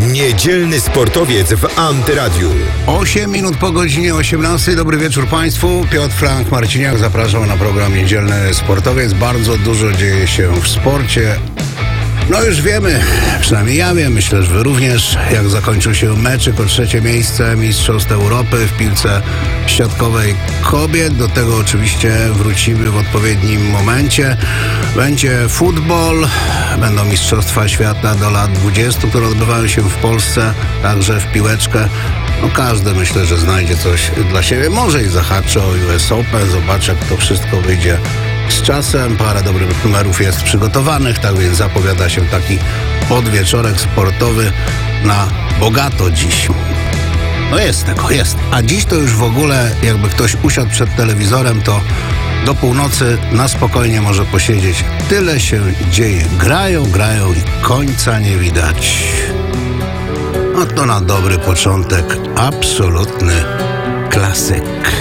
Niedzielny sportowiec w Antyradiu. 8 minut po godzinie 18. Dobry wieczór Państwu. Piotr Frank Marciniak, zapraszam na program Niedzielny Sportowiec. Bardzo dużo dzieje się w sporcie. No już wiemy, przynajmniej ja wiem, myślę, że Wy również, jak zakończył się meczyk o trzecie miejsce Mistrzostw Europy w piłce siatkowej kobiet. Do tego oczywiście wrócimy w odpowiednim momencie. Będzie futbol, będą Mistrzostwa Świata do lat 20, które odbywają się w Polsce, także w piłeczkę. No każdy, myślę, że znajdzie coś dla siebie. Może i zahaczy o US Open, zobacz, jak to wszystko wyjdzie z czasem. Parę dobrych numerów jest przygotowanych, tak więc zapowiada się taki podwieczorek sportowy na bogato dziś. No jest tego, jest. A dziś to już w ogóle, jakby ktoś usiadł przed telewizorem, to do północy na spokojnie może posiedzieć. Tyle się dzieje. Grają i końca nie widać. No to na dobry początek absolutny klasyk.